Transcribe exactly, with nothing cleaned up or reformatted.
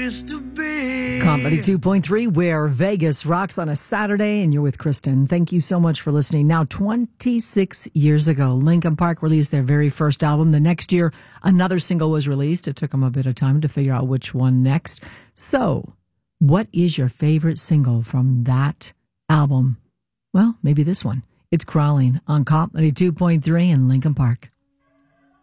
place to be. Comedy two point three, where Vegas rocks on a Saturday, and you're with Kristen. Thank you so much for listening. Now, twenty-six years ago, Linkin Park released their very first album. The next year, another single was released. It took them a bit of time to figure out which one next. So, what is your favorite single from that album? Well, maybe this one. It's Crawling on Comedy two point three and Linkin Park.